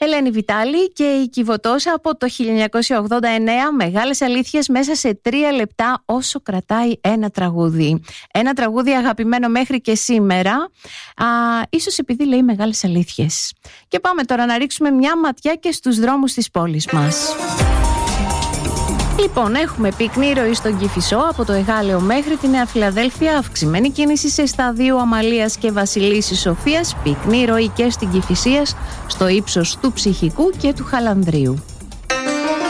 Ελένη Βιτάλη και η Κιβωτός από το 1989, μεγάλες αλήθειες μέσα σε 3 λεπτά όσο κρατάει ένα τραγούδι. Ένα τραγούδι αγαπημένο μέχρι και σήμερα, ίσως επειδή λέει μεγάλες αλήθειες. Και πάμε τώρα να ρίξουμε μια ματιά και στους δρόμους της πόλης μας. Λοιπόν, έχουμε πυκνή ροή στον Κηφισό από το Εγάλεο μέχρι τη Νέα Φιλαδέλφια, αυξημένη κίνηση σε σταδίου Αμαλίας και Βασιλίσσης Σοφίας, πυκνή ροή και στην Κηφισίας στο ύψος του Ψυχικού και του Χαλανδρίου.